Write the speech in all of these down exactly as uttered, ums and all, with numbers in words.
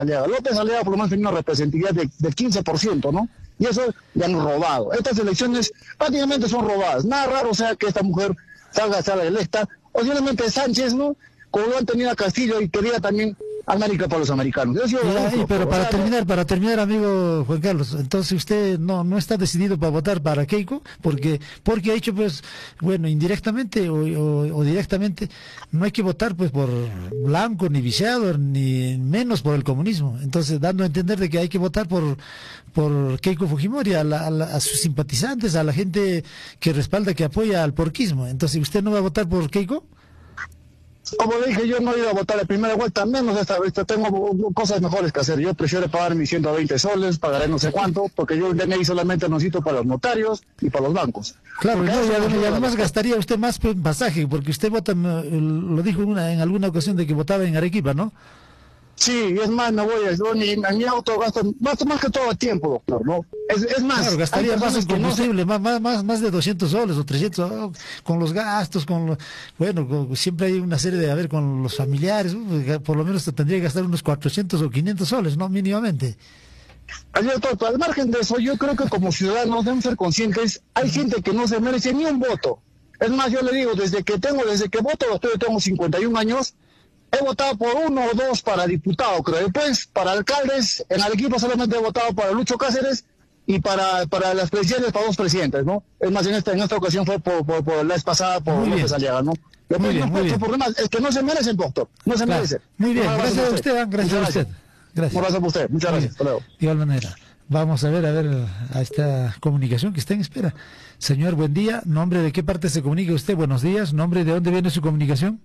Aliaga. López Aliaga por lo menos tenía una representatividad de, del quince por ciento, ¿no? Y eso le han robado. Estas elecciones prácticamente son robadas. Nada raro sea que esta mujer salga, salga electa, o simplemente Sánchez, ¿no? Como lo han tenido a Castillo y quería también América para los americanos. Yo Y ahí, pero para o sea, terminar, para terminar, amigo Juan Carlos, entonces usted no no está decidido para votar para Keiko, porque porque ha dicho, pues, bueno, indirectamente o, o, o directamente, no hay que votar pues por Blanco, ni Viciado, ni menos por el comunismo. Entonces, dando a entender de que hay que votar por por Keiko Fujimori, a, la, a, la, a sus simpatizantes, a la gente que respalda, que apoya al porquismo. Entonces, ¿usted no va a votar por Keiko? Como le dije, yo no he ido a votar la primera vuelta, menos esta vez, tengo cosas mejores que hacer. Yo prefiero pagar mis ciento veinte soles, pagaré no sé cuánto, porque yo el D N I solamente lo necesito para los notarios y para los bancos. Claro, no, y, además, y además gastaría usted más en pasaje, porque usted vota, lo dijo en, una, en alguna ocasión de que votaba en Arequipa, ¿no? Sí, es más, me voy a yo ni en mi auto gasto, gasto más que todo el tiempo, doctor, ¿no? Es, es más, claro, gastaría más en combustible, no... más, más, más de doscientos soles o trescientos, oh, con los gastos, con lo, bueno, con, siempre hay una serie de, a ver, con los familiares, uh, por lo menos te tendría que gastar unos cuatrocientos o quinientos soles, ¿no? Mínimamente. Ayer, doctor, al margen de eso, yo creo que como ciudadanos debemos ser conscientes, hay gente que no se merece ni un voto. Es más, yo le digo, desde que tengo, desde que voto, doctor, yo tengo cincuenta y un años, he votado por uno o dos para diputado, creo. Después, para alcaldes, en Arequipa solamente he votado para Lucho Cáceres y para para las presidencias, para dos presidentes, ¿no? Es más, en esta en esta ocasión fue por, por, por la vez pasada por muy López Aliaga, ¿no? Muy bien, muy bien. Por demás, es que no se merecen, doctor. No se claro. merecen. Muy bien, Gracias, gracias a usted, usted. gracias a usted. Gracias. Un abrazo a usted. Muchas gracias. Hasta luego. De igual manera. Vamos a ver, a ver, a esta comunicación que está en espera. Señor, buen día. ¿Nombre de qué parte se comunica usted? Buenos días. ¿Nombre de dónde viene su comunicación?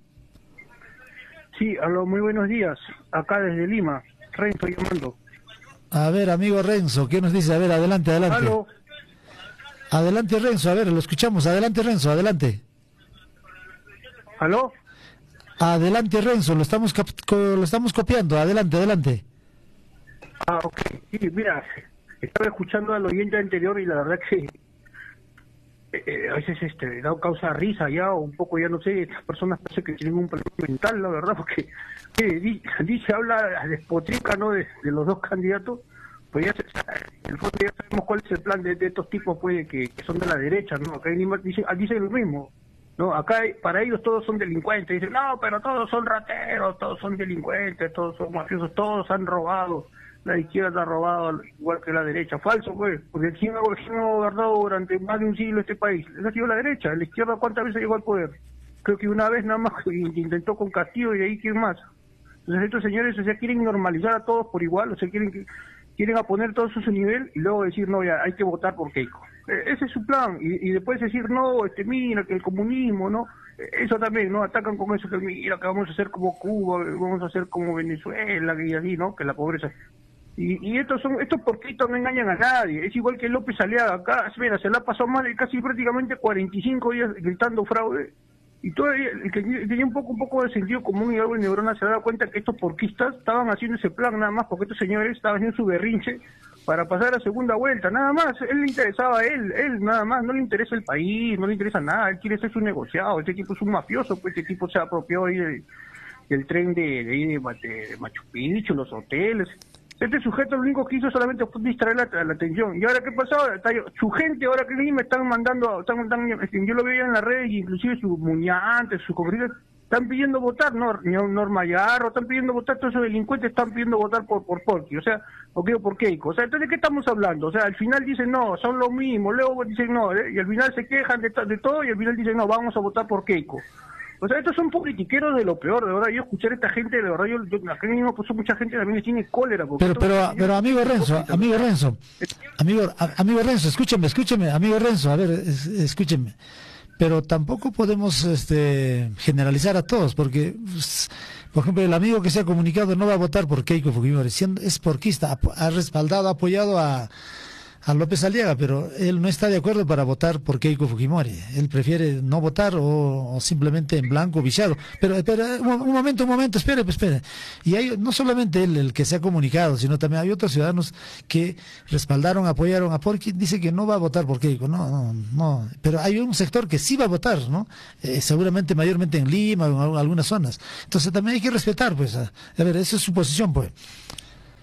Sí, aló, muy buenos días. Acá desde Lima. Renzo llamando. A ver, amigo Renzo, ¿qué nos dice? A ver, adelante, adelante. Aló. Adelante, Renzo, a ver, lo escuchamos. Adelante, Renzo, adelante. ¿Aló? Adelante, Renzo, lo estamos cap lo estamos copiando. Adelante, adelante. Ah, ok. Sí, mira, estaba escuchando al oyente anterior y la verdad que eh, eh, a veces este da causa risa ya, o un poco, ya no sé, estas personas parece que tienen un problema mental, la verdad, porque eh, di- dice, habla despotrica, ¿no?, de, de los dos candidatos. Pues ya, se, en el fondo ya sabemos cuál es el plan de, de estos tipos, pues, que, que son de la derecha, ¿no? Acá en Lima dicen, dicen lo mismo, ¿no? Acá para ellos todos son delincuentes. Dicen, no, pero todos son rateros, todos son delincuentes, todos son mafiosos, todos han robado. La izquierda ha robado igual que la derecha. Falso, pues, porque ¿quién ha, quién ha gobernado durante más de un siglo este país? Esa ha sido la derecha. La izquierda, ¿cuántas veces llegó al poder? Creo que una vez nada más intentó con Castillo, y de ahí quién más. Entonces estos señores, o sea, quieren normalizar a todos por igual, o sea, quieren que quieren a poner todos a su nivel y luego decir, no, ya hay que votar por Keiko. Eh, ese es su plan. Y, y después decir, no, este mira, que el comunismo, ¿no? Eh, eso también, ¿no? Atacan con eso, que mira, que vamos a hacer como Cuba, vamos a hacer como Venezuela, y así, ¿no? Que la pobreza. Y, y estos son estos porquitos no engañan a nadie. Es igual que López Aliaga. Acá, mira, se la ha pasado mal casi prácticamente cuarenta y cinco días gritando fraude. Y todavía el que tenía un poco un poco de sentido común y algo de neurona se daba cuenta que estos porquistas estaban haciendo ese plan nada más porque estos señores estaban haciendo su berrinche para pasar a segunda vuelta, nada más. Él le interesaba a él, él nada más, no le interesa el país, no le interesa nada, él quiere ser su negociado. Este tipo es un mafioso, pues este tipo se apropió ahí del, del tren de, de, de, de Machu Picchu, los hoteles. Este sujeto lo único que hizo solamente fue distraer la, la atención. ¿Y ahora qué pasó? Su gente ahora que me están mandando, están, están, yo lo veía en las redes, inclusive sus muñantes, sus congresistas, están pidiendo votar, ¿no? Norma Yarro, están pidiendo votar, todos esos delincuentes están pidiendo votar por por Porqui, o sea, o qué, por Keiko. O sea, entonces, ¿de qué estamos hablando? O sea, al final dicen, no, son lo mismo, luego dicen no, ¿eh? Y al final se quejan de, de todo y al final dicen, no, vamos a votar por Keiko. O sea, estos son politiqueros de lo peor, de verdad. Yo escuchar a esta gente, de verdad, yo, yo acá mismo pues mucha gente también les tiene cólera. Pero, pero, pero, amigo Renzo, amigo Renzo, amigo, amigo Renzo, escúcheme, escúcheme, amigo Renzo, a ver, es, escúcheme. Pero tampoco podemos este, generalizar a todos, porque, pues, por ejemplo, el amigo que se ha comunicado no va a votar por Keiko Fujimori, es porquista, ha respaldado, ha apoyado a... a López Aliaga, pero él no está de acuerdo para votar por Keiko Fujimori. Él prefiere no votar o, o simplemente en blanco viciado. Pero, pero un, un momento, un momento, espere, pues espere. Y hay no solamente él el que se ha comunicado, sino también hay otros ciudadanos que respaldaron, apoyaron a Porqui. Dice que no va a votar por Keiko. No, no, no. Pero hay un sector que sí va a votar, ¿no? Eh, seguramente mayormente en Lima o en algunas zonas. Entonces también hay que respetar, pues. A, a ver, esa es su posición, pues.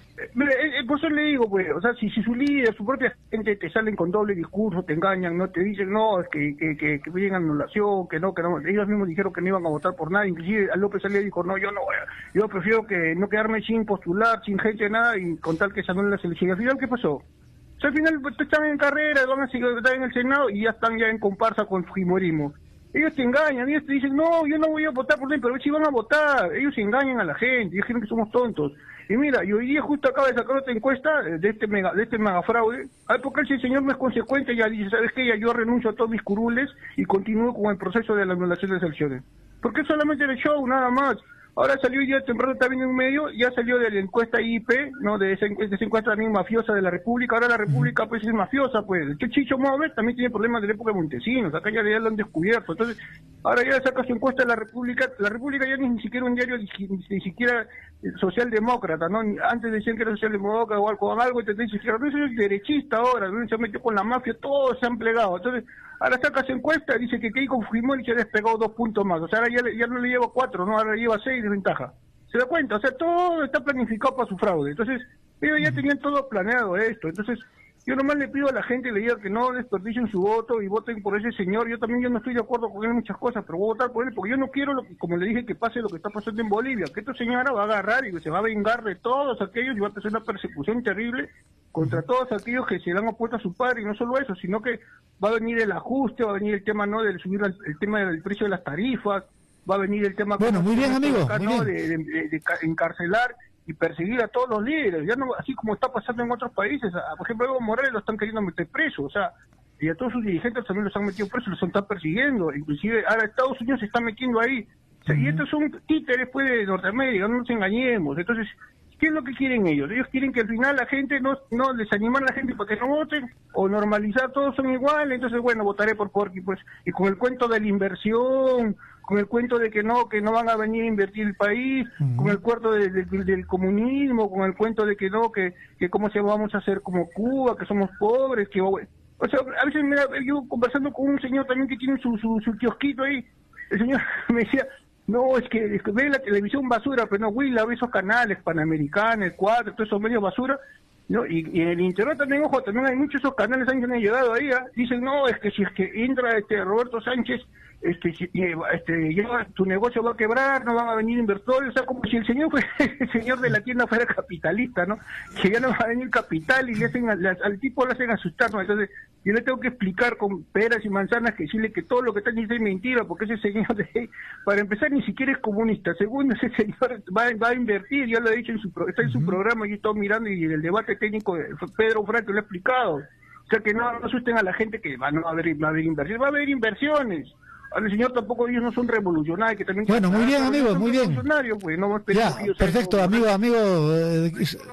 por eso le digo, pues, o sea, si, si su líder, su propia gente te salen con doble discurso, te engañan, no te dicen, no, es que, que, que, que vienen anulación, que no, que no, ellos mismos dijeron que no iban a votar por nada, inclusive a López Aliaga dijo, no, yo no voy a, yo prefiero que no quedarme sin postular, sin gente, nada, y con tal que se anulen las elecciones. Al final, ¿qué pasó? O sea, al final pues, están en carrera, van a seguir están en el Senado y ya están ya en comparsa con fujimorismo. Ellos te engañan, ellos te dicen, no, yo no voy a votar por él, pero si van a votar, ellos engañan a la gente, ellos creen que somos tontos. Y mira, y hoy día justo acaba de sacar otra encuesta de este mega, de este megafraude, ay, porque si el señor no es consecuente, ya dice, ¿sabes qué? Ya yo renuncio a todos mis curules y continúo con el proceso de la anulación de las elecciones. Porque solamente el show, nada más. Ahora salió hoy día temprano también en un medio, ya salió de la encuesta I P, ¿no? De esa, de esa encuesta también mafiosa de la República. Ahora la República pues es mafiosa, pues. El Chicho Móvil también tiene problemas de la época de Montesinos, acá ya, ya lo han descubierto. Entonces, ahora ya saca su encuesta de la República, la República ya ni, ni siquiera un diario, ni, ni siquiera socialdemócrata, ¿no? Antes decían que era socialdemócrata o algo, algo y te dicen, no, eso es derechista ahora, ¿no? Se metió con la mafia, todos se han plegado. Entonces, ahora saca su encuesta, dice que Keiko Fujimori se ha despegado dos puntos más, o sea, ahora ya, ya no le lleva cuatro, ¿no? Ahora le lleva seis de ventaja. ¿Se da cuenta? O sea, todo está planificado para su fraude. Entonces, ellos ya tenían todo planeado esto. Entonces, yo nomás le pido a la gente, le digo que no desperdicien su voto y voten por ese señor. Yo también yo no estoy de acuerdo con él en muchas cosas, pero voy a votar por él porque yo no quiero, lo que, como le dije, que pase lo que está pasando en Bolivia, que esta señora va a agarrar y se va a vengar de todos aquellos y va a hacer una persecución terrible contra todos aquellos que se le han opuesto a su padre, y no solo eso, sino que va a venir el ajuste, va a venir el tema no del subir el, el tema del precio de las tarifas, va a venir el tema bueno, muy bien, amigo, acá, muy ¿no? bien. De, de, de, de encarcelar y perseguir a todos los líderes, ya no así como está pasando en otros países. A, por ejemplo, Evo Morales lo están queriendo meter preso, o sea, y a todos sus dirigentes también los han metido presos, los están persiguiendo, inclusive ahora Estados Unidos se está metiendo ahí. O sea, uh-huh. Y estos son títeres pues de Norteamérica, no nos engañemos. Entonces, ¿qué es lo que quieren ellos? Ellos quieren que al final la gente no, no desanimar a la gente para que no voten, o normalizar, todos son iguales, entonces bueno, votaré por Porky, pues, y con el cuento de la inversión, con el cuento de que no, que no van a venir a invertir el país, uh-huh. con el cuento de, de, de, del comunismo, con el cuento de que no, que, que cómo se vamos a hacer como Cuba, que somos pobres, que o sea, a veces mira, yo conversando con un señor también que tiene su, su, su kiosquito ahí, el señor me decía, no, es que, es que ve la televisión basura, pero no, Willa, ve esos canales, Panamericana, el Cuatro, todos esos medios basura, ¿no? Y, y en el internet también, ojo, también hay muchos esos canales que han llegado ahí, ¿eh? Dicen, no, es que si es que entra este Roberto Sánchez, este, si, este, ya tu negocio va a quebrar, no van a venir inversores, o sea, como si el señor fue, el señor de la tienda fuera capitalista, ¿no? Que ya no va a venir capital y le hacen al, al tipo le hacen asustar, ¿no? Entonces, yo le tengo que explicar con peras y manzanas, que decirle que todo lo que está diciendo es mentira, porque ese señor, de, para empezar, ni siquiera es comunista. Segundo, ese señor va, va a invertir, ya lo he dicho, en su está en su uh-huh. programa, y estoy mirando, y el debate técnico de Pedro Franco lo ha explicado. O sea, que no, no asusten a la gente que va, no va a haber, va a haber inversiones, va a haber inversiones. Al señor tampoco, ellos no son revolucionarios, que también... Bueno, muy bien, amigo, muy bien. Pues, no ya, perfecto, amigo, amigo... Eh,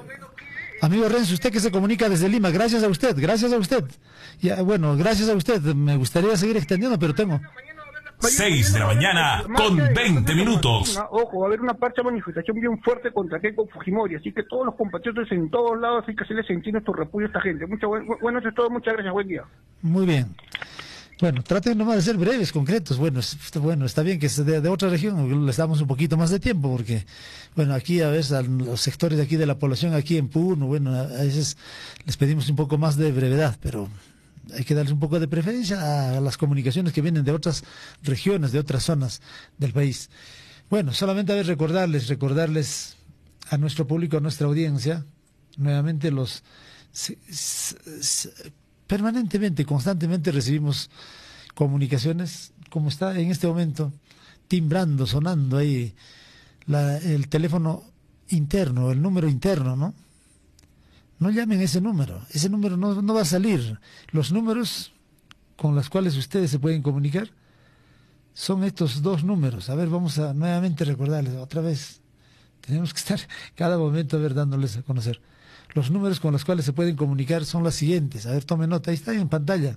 Amigo Renzo, usted que se comunica desde Lima, gracias a usted, gracias a usted. Ya, bueno, gracias a usted, me gustaría seguir extendiendo, pero tengo... seis de la mañana con veinte minutos. Ojo, va a haber una marcha manifestación bien fuerte contra Keiko Fujimori, así que todos los compatriotas en todos lados hay que hacerles sentir nuestro repulso a esta gente. Mucho buen, bueno, eso es todo, muchas gracias, buen día. Muy bien. Bueno, traten nomás de ser breves, concretos. Bueno, bueno, está bien que es de, de otra región, les damos un poquito más de tiempo, porque, bueno, aquí a veces a los sectores de aquí de la población, aquí en Puno, bueno, a veces les pedimos un poco más de brevedad, pero hay que darles un poco de preferencia a las comunicaciones que vienen de otras regiones, de otras zonas del país. Bueno, solamente a ver, recordarles, recordarles a nuestro público, a nuestra audiencia, nuevamente los... Se, se, se, permanentemente, constantemente recibimos comunicaciones, como está en este momento, timbrando, sonando ahí la, el teléfono interno, el número interno, ¿no? No llamen ese número, ese número no, no va a salir. Los números con los cuales ustedes se pueden comunicar son estos dos números. A ver, vamos a nuevamente recordarles otra vez. Tenemos que estar cada momento a ver dándoles a conocer. Los números con los cuales se pueden comunicar son los siguientes. A ver, tome nota, ahí está en pantalla.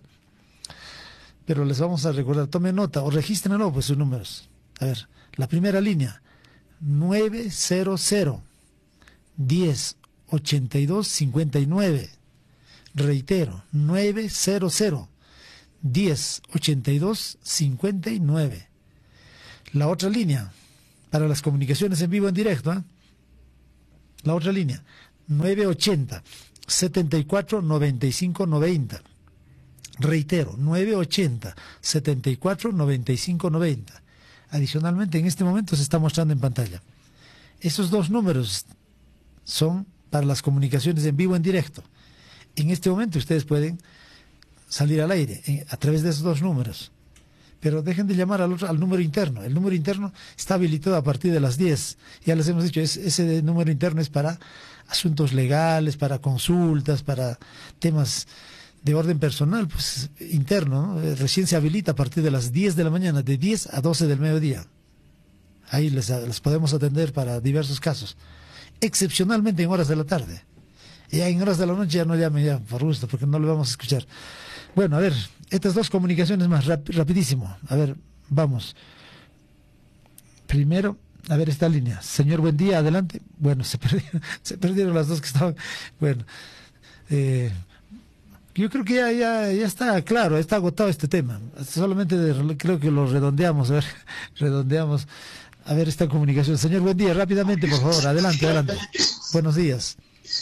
Pero les vamos a recordar, tome nota o regístrenlo, pues sus números. A ver, la primera línea, nueve cero cero, diez, ochenta y dos, cincuenta y nueve. Reitero, nueve cero cero, diez, ochenta y dos, cincuenta y nueve. La otra línea, para las comunicaciones en vivo en directo, ¿eh? La otra línea, nueve ochenta, setenta y cuatro, noventa y cinco, noventa. Reitero, nueve ochenta, setenta y cuatro, noventa y cinco, noventa. Adicionalmente, en este momento se está mostrando en pantalla. Esos dos números son para las comunicaciones en vivo, en directo. En este momento ustedes pueden salir al aire eh, a través de esos dos números. Pero dejen de llamar al, otro, al número interno. El número interno está habilitado a partir de las diez. Ya les hemos dicho, es, ese número interno es para asuntos legales, para consultas, para temas de orden personal, pues interno, ¿no? Recién se habilita a partir de las diez de la mañana, de diez a doce del mediodía. Ahí les, les podemos atender para diversos casos. Excepcionalmente en horas de la tarde. Ya en horas de la noche ya no llamen ya, por gusto, porque no lo vamos a escuchar. Bueno, a ver, estas dos comunicaciones más, rap, rapidísimo. A ver, vamos. Primero, a ver esta línea. Señor, buen día, adelante. Bueno, se perdieron, se perdieron las dos que estaban. Bueno, eh, yo creo que ya, ya, ya está claro, está agotado este tema. Solamente de, creo que lo redondeamos, a ver, redondeamos. A ver esta comunicación. Señor, buen día, rápidamente, por favor, adelante, adelante. Buenos días.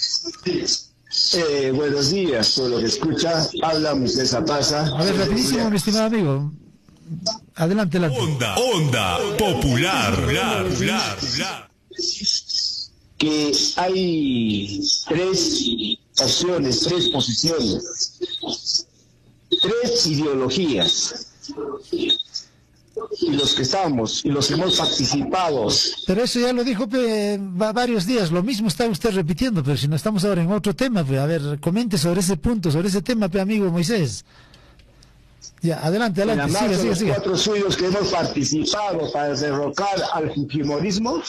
Eh, buenos días, todo lo que escucha, habla Moisés Zapasa. A ver, rapidísimo, mi estimado amigo. Adelante, adelante. Onda, onda, popular, popular, popular, popular. Que hay tres opciones, tres posiciones, tres ideologías. Y los que estamos, y los que hemos participado. Pero eso ya lo dijo pe, va, varios días, lo mismo está usted repitiendo, pero si no estamos ahora en otro tema, pe, a ver, comente sobre ese punto, sobre ese tema, pe, amigo Moisés. Ya, adelante, adelante, siga, siga, los siga. Cuatro suyos que hemos participado para derrocar al fujimorismo,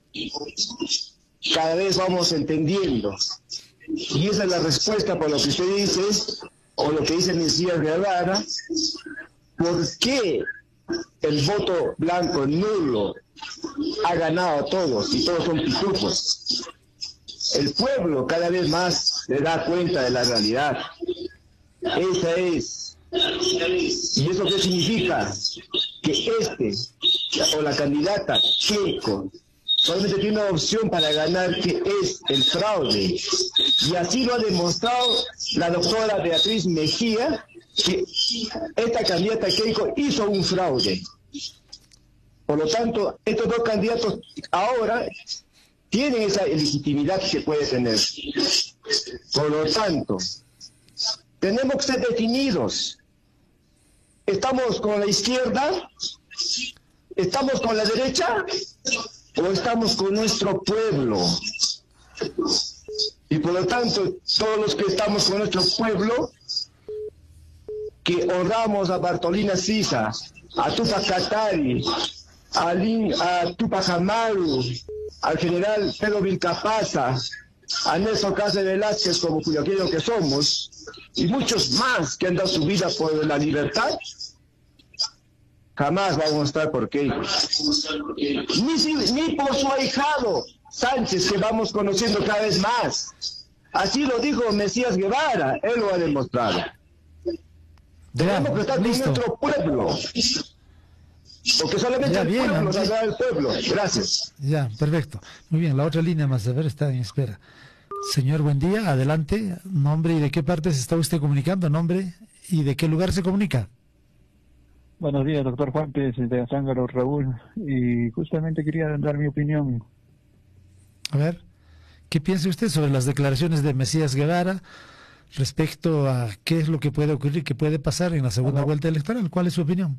cada vez vamos entendiendo. Y esa es la respuesta por lo que usted dice, o lo que dice Mesías Guevara, ¿por qué el voto blanco nulo ha ganado a todos y todos son pitufos? El pueblo cada vez más se da cuenta de la realidad. Esa es. ¿Y eso qué significa? Que este o la candidata Keiko solamente tiene una opción para ganar, que es el fraude. Y así lo ha demostrado la doctora Beatriz Mejía, que esta candidata Keiko hizo un fraude. Por lo tanto, estos dos candidatos ahora tienen esa legitimidad que puede tener. Por lo tanto, tenemos que ser definidos. ¿Estamos con la izquierda? ¿Estamos con la derecha? ¿O estamos con nuestro pueblo? Y por lo tanto, todos los que estamos con nuestro pueblo, que honramos a Bartolina Sisa, a Tupac Katari, a, Lin, a Tupac Amaru, al general Pedro Vilcapasa, a Nelson Cáceres Velázquez como cuyaqueños que somos, y muchos más que han dado su vida por la libertad, jamás vamos a estar por Keiko. Ni, ni por su ahijado Sánchez, que vamos conociendo cada vez más. Así lo dijo Mesías Guevara, él lo ha demostrado. Tenemos que estar listo. con nuestro pueblo. Porque solamente ya, el bien, pueblo ya. saldrá del pueblo. Gracias. Ya, perfecto. Muy bien, la otra línea más, a ver, está en espera. Señor, buen día, adelante. Nombre y de qué parte se está usted comunicando, nombre y de qué lugar se comunica. Buenos días, doctor Juan Pérez de Azángaro, Raúl. Y justamente quería dar mi opinión. A ver, ¿qué piensa usted sobre las declaraciones de Mesías Guevara respecto a qué es lo que puede ocurrir, qué puede pasar en la segunda Ajá. vuelta electoral? ¿Cuál es su opinión?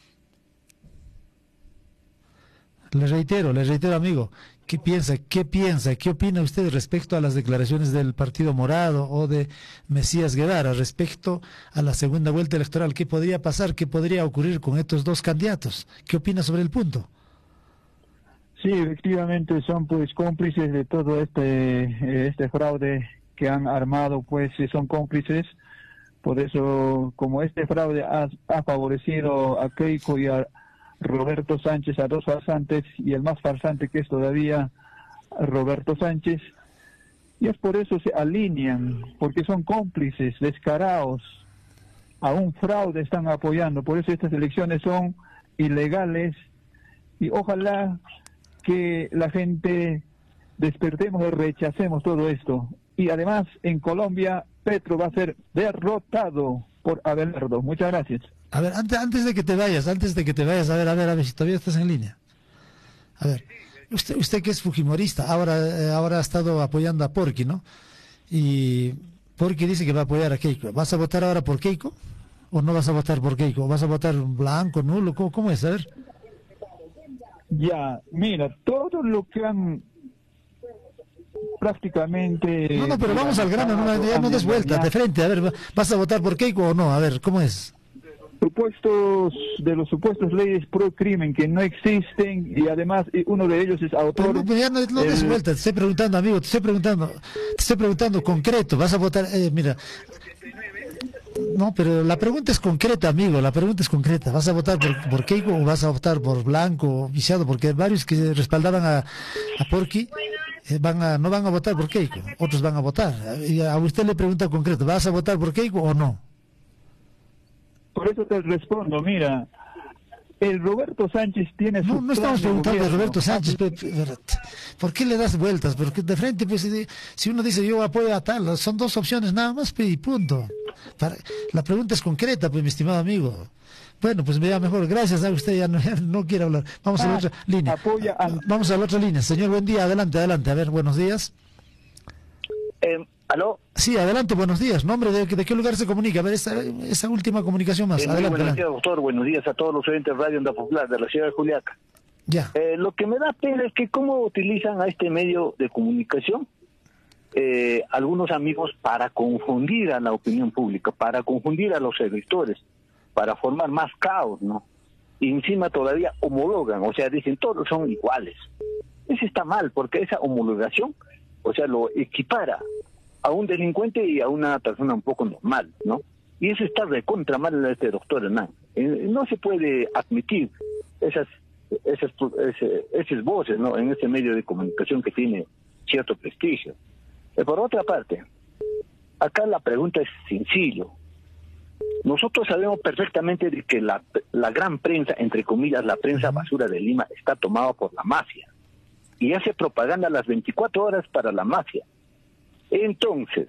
Le reitero, le reitero, amigo, ¿qué piensa, qué piensa, qué opina usted respecto a las declaraciones del Partido Morado o de Mesías Guevara respecto a la segunda vuelta electoral? ¿Qué podría pasar, qué podría ocurrir con estos dos candidatos? ¿Qué opina sobre el punto? Sí, efectivamente son pues cómplices de todo este eh, este fraude que han armado, pues eh, son cómplices. Por eso, como este fraude ha, ha favorecido a Keiko y a Roberto Sánchez, a dos farsantes, y el más farsante que es todavía Roberto Sánchez, y es por eso se alinean, porque son cómplices descarados a un fraude, están apoyando. Por eso estas elecciones son ilegales, y ojalá que la gente despertemos y rechacemos todo esto. Y además, en Colombia, Petro va a ser derrotado por Abelardo. Muchas gracias. A ver, antes, antes de que te vayas, antes de que te vayas, a ver, a ver, a ver si todavía estás en línea. A ver, usted, usted que es fujimorista, ahora, eh, ahora ha estado apoyando a Porky, ¿no? Y Porky dice que va a apoyar a Keiko. ¿Vas a votar ahora por Keiko? ¿O no vas a votar por Keiko? ¿Vas a votar blanco, nulo? ¿Cómo, cómo es? A ver. Ya, mira, todo lo que han prácticamente... No, no, pero vamos al grano, no, ya no des vueltas, de frente. A ver, ¿vas a votar por Keiko o no? A ver, ¿cómo es? Supuestos de los supuestos leyes pro crimen que no existen, y además uno de ellos es autor. Pero no, ya no, no des el... vueltas, te estoy preguntando, amigo, te estoy preguntando, te estoy preguntando concreto, vas a votar, eh, mira, no, pero la pregunta es concreta, amigo, la pregunta es concreta, ¿vas a votar por, por Keiko o vas a votar por blanco o viciado? Porque varios que respaldaban a, a Porky eh, van a, no van a votar por Keiko, otros van a votar, y a usted le pregunta concreto, ¿vas a votar por Keiko o no? Por eso te respondo, mira, el Roberto Sánchez tiene su... No, no estamos preguntando de Roberto Sánchez, ¿por qué le das vueltas? Porque de frente, pues, si uno dice yo apoyo a tal, son dos opciones nada más, y punto. Para, la pregunta es concreta, pues, mi estimado amigo. Bueno, pues me da mejor, gracias a usted, ya no, ya no quiere hablar. Vamos ah, a la otra línea. Apoya a... Vamos a la otra línea. Señor, buen día, adelante, adelante. A ver, buenos días. Eh, ¿Aló? Sí, adelante, buenos días. ¿Nombre de, de qué lugar se comunica? A ver, esa, esa última comunicación más. Eh, adelante, buenos adelante. días, doctor. Buenos días a todos los oyentes de Radio Onda Popular de la ciudad de Juliaca. Ya. Eh, lo que me da pena es que cómo utilizan a este medio de comunicación eh, algunos amigos para confundir a la opinión pública, para confundir a los electores, para formar más caos, ¿no? Y encima todavía homologan, o sea, dicen todos son iguales. Eso está mal, porque esa homologación, o sea, lo equipara a un delincuente y a una persona un poco normal, ¿no? Y eso está de contra mal este doctor Hernán. Eh, no se puede admitir esas esas, esas esas voces, ¿no? En ese medio de comunicación que tiene cierto prestigio. Eh, por otra parte, acá la pregunta es sencillo. Nosotros sabemos perfectamente de que la, la gran prensa, entre comillas, la prensa basura de Lima, está tomada por la mafia. Y hace propaganda las veinticuatro horas para la mafia. Entonces,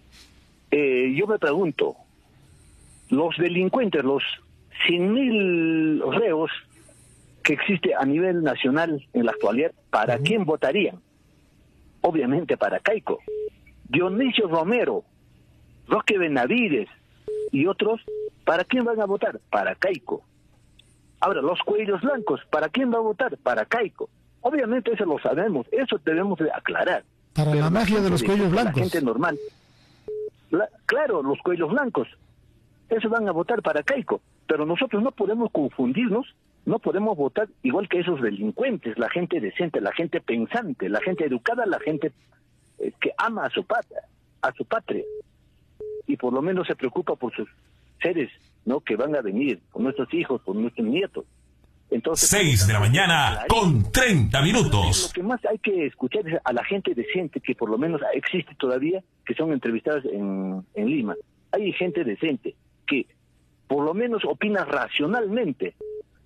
eh, yo me pregunto, los delincuentes, los cien mil reos que existe a nivel nacional en la actualidad, ¿para uh-huh. quién votarían? Obviamente para Keiko. Dionisio Romero, Roque Benavides y otros, ¿para quién van a votar? Para Keiko. Ahora, los cuellos blancos, ¿para quién va a votar? Para Keiko. Obviamente eso lo sabemos, eso debemos de aclarar. Para Pero la mafia de los cuellos blancos. La gente normal. La, claro, los cuellos blancos. Esos van a votar para Keiko. Pero nosotros no podemos confundirnos, no podemos votar igual que esos delincuentes, la gente decente, la gente pensante, la gente educada, la gente eh, que ama a su patria, a su patria. Y por lo menos se preocupa por sus seres, ¿no? Que van a venir, por nuestros hijos, por nuestros nietos. Entonces, seis de la mañana con treinta minutos. Lo que más hay que escuchar es a la gente decente, que por lo menos existe todavía, que son entrevistadas en, en Lima. Hay gente decente que por lo menos opina racionalmente,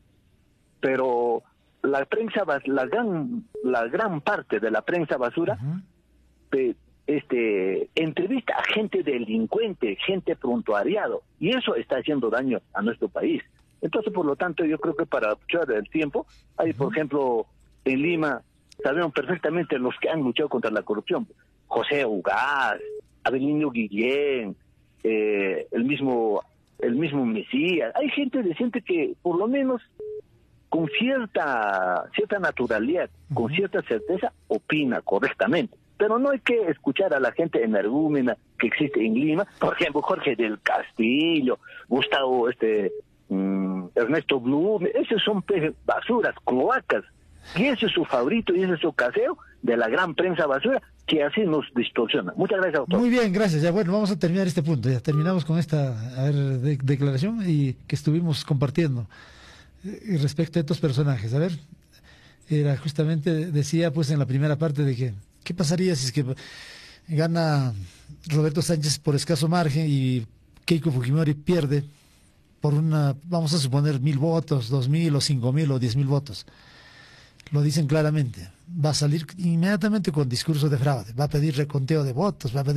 pero la prensa, la gran, la gran parte de la prensa basura, uh-huh. de, este, entrevista a gente delincuente, gente prontuariado, y eso está haciendo daño a nuestro país. Entonces, por lo tanto, yo creo que para luchar el tiempo, hay, por ejemplo, en Lima, sabemos perfectamente los que han luchado contra la corrupción. José Ugaz, Avelino Guillén, eh, el mismo el mismo Mesías. Hay gente decente que, por lo menos, con cierta cierta naturalidad, con cierta certeza, opina correctamente. Pero no hay que escuchar a la gente energúmena que existe en Lima, por ejemplo, Jorge del Castillo, Gustavo, este... Ernesto Blum, esos son basuras, cloacas, y ese es su favorito y ese es su caseo de la gran prensa basura que así nos distorsiona. Muchas gracias, doctor. Muy bien, gracias. Ya bueno, vamos a terminar este punto. Ya terminamos con esta a ver, de, declaración y que estuvimos compartiendo eh, respecto a estos personajes. A ver, era justamente, decía pues en la primera parte de que, ¿qué pasaría si es que gana Roberto Sánchez por escaso margen y Keiko Fujimori pierde por una, vamos a suponer, mil votos, dos mil o cinco mil o diez mil votos? lo dicen claramente. Va a salir inmediatamente con discurso de fraude, va a pedir reconteo de votos, va a pedir